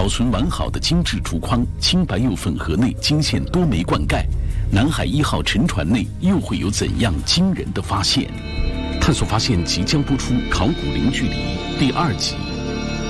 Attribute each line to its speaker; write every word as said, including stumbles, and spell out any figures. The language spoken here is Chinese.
Speaker 1: 保存完好的精致竹筐，清白又粉盒内惊现多枚灌溉。南海一号沉船内又会有怎样惊人的发现？探索发现即将播出《考古零距离》第二集。